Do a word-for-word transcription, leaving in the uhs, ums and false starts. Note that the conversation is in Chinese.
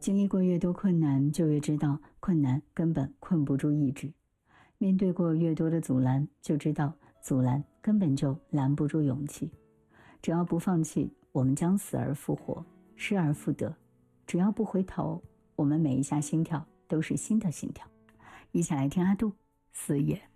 经历过越多困难，就越知道困难根本困不住意志；面对过越多的阻拦，就知道阻拦根本就拦不住勇气。只要不放弃，我们将死而复活，失而复得。只要不回头，我们每一下心跳都是新的心跳。一起来听阿杜四月。